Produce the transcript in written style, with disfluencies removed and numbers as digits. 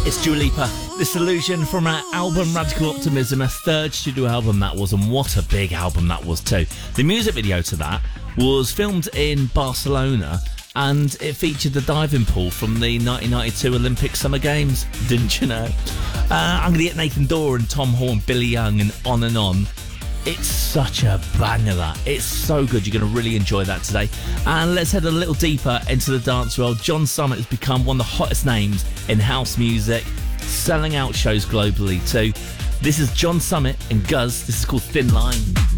It's Dua Lipa, Disillusion, from her album Radical Optimism, her third studio album that was, and what a big album that was too. The music video to that was filmed in Barcelona, and it featured the diving pool from the 1992 Olympic Summer Games. Didn't you know? I'm going to get Nathan Dorr and Tom Horn, Billy Young, and on and on. It's such a banger, that. It's so good. You're going to really enjoy that today. And let's head a little deeper into the dance world. John Summit has become one of the hottest names in house music, selling out shows globally too. This is John Summit and Guz. This is called Thin Line.